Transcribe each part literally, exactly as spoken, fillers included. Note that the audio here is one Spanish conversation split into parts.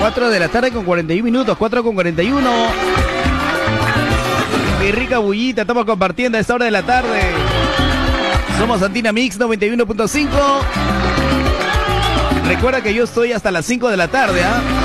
cuatro de la tarde con cuarenta y un minutos, cuatro con cuarenta y uno. Qué rica bullita, estamos compartiendo a esta hora de la tarde. Somos Andina Mix noventa y uno punto cinco. Recuerda que yo estoy hasta las cinco de la tarde, ¿ah? ¿eh?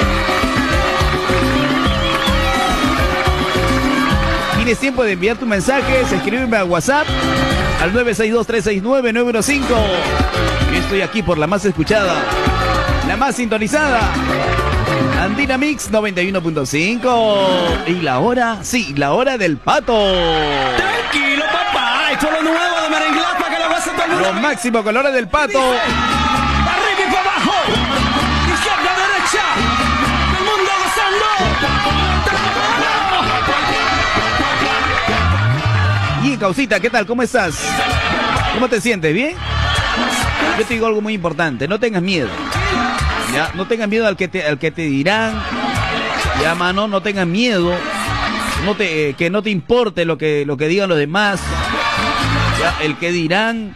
Tienes tiempo de enviar tus mensajes, escríbeme a WhatsApp al nueve seis dos, tres seis nueve, nueve uno cinco. Yo estoy aquí por la más escuchada, la más sintonizada, Andina Mix noventa y uno punto cinco. Y la hora, sí, la hora del pato. Tranquilo, papá, esto es lo nuevo de Merenglá para que lo goce todo el mundo. Lo máximo con la hora del pato. Arriba y para abajo, izquierda, derecha, el mundo gozando. Y Causita, ¿qué tal? ¿Cómo estás? ¿Cómo te sientes? ¿Bien? Yo te digo algo muy importante, no tengas miedo. Ya, no tengas miedo al que te, al que te dirán. Ya, mano, no tengas miedo. No te, eh, que no te importe lo que, lo que digan los demás. Ya, el que dirán.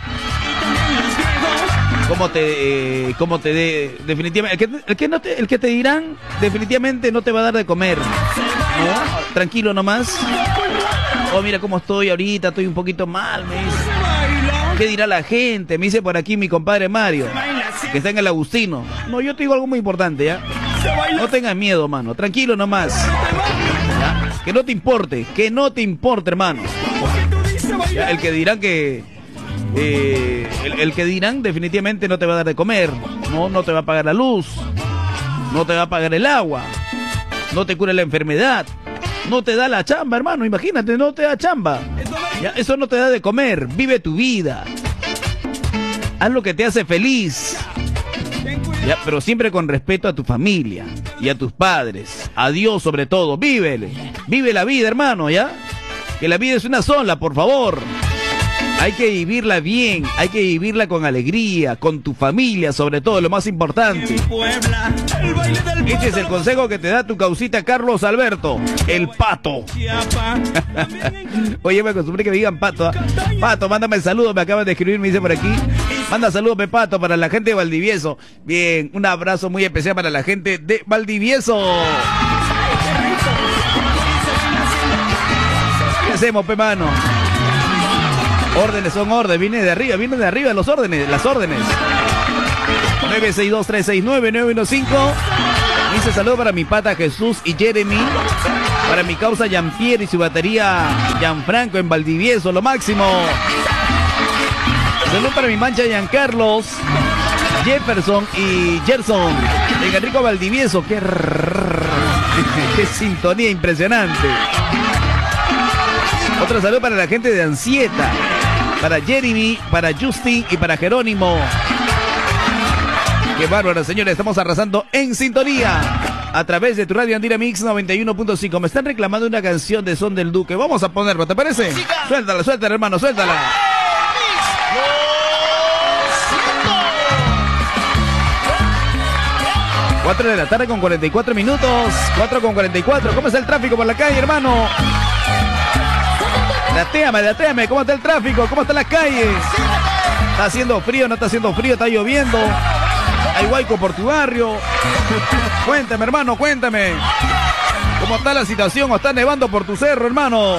Cómo te, eh, cómo te de, definitivamente, el que, el que no te, el que te dirán, definitivamente no te va a dar de comer. ¿No? Tranquilo nomás. Oh, mira cómo estoy ahorita, estoy un poquito mal, me dice. ¿Qué dirá la gente? Me dice por aquí mi compadre Mario, que está en el Agustino. No, yo te digo algo muy importante, ¿ya? No tengas miedo, mano. Tranquilo nomás. ¿Ya? Que no te importe. Que no te importe, hermano. ¿Ya? El que dirán que... Eh, el, el que dirán definitivamente no te va a dar de comer. No, no te va a pagar la luz. No te va a pagar el agua. No te cura la enfermedad. No te da la chamba, hermano. Imagínate, no te da chamba. ¿Ya? Eso no te da de comer. Vive tu vida. Haz lo que te hace feliz. ¿Ya? Pero siempre con respeto a tu familia y a tus padres. A Dios sobre todo. Vívele. Vive la vida, hermano, ¿ya? Que la vida es una sola, por favor. Hay que vivirla bien, hay que vivirla con alegría, con tu familia, sobre todo, lo más importante. Este es el consejo que te da tu causita Carlos Alberto, el pato. Oye, me acostumbré que me digan pato. ¿eh? Pato, mándame el saludo, me acaban de escribir, me dice por aquí. Manda saludos, pe Pato, para la gente de Valdivieso. Bien, un abrazo muy especial para la gente de Valdivieso. ¿Qué hacemos, pe mano? Órdenes son órdenes, viene de arriba, viene de arriba los órdenes, las órdenes. nueve seis dos, tres seis nueve, nueve uno cinco. Dice saludo para mi pata Jesús y Jeremy. Para mi causa Jean-Pierre y su batería Gianfranco en Valdivieso, lo máximo. Saludo para mi mancha Giancarlos, Jefferson y Gerson en Enrico Valdivieso. Qué, qué sintonía impresionante. Otro saludo para la gente de Ansieta, para Jeremy, para Justin y para Jerónimo. Qué bárbaro, señores, estamos arrasando en sintonía a través de tu radio Andina Mix noventa y uno punto cinco. Me están reclamando una canción de Son del Duque. Vamos a ponerlo, ¿te parece? Suéltala, suéltala, hermano, suéltala. cuatro de la tarde con cuarenta y cuatro minutos. cuatro con cuarenta y cuatro. ¿Cómo está el tráfico por la calle, hermano? Datéame, datéame, ¿cómo está el tráfico? ¿Cómo están las calles? ¿Está haciendo frío? ¿No está haciendo frío? ¿Está lloviendo? ¿Hay huaico por tu barrio? Cuéntame, hermano, cuéntame. ¿Cómo está la situación? ¿O está nevando por tu cerro, hermano?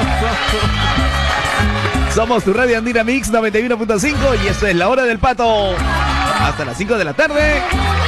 Somos tu radio Andina Mix noventa y uno punto cinco y esta es la hora del pato. Hasta las cinco de la tarde.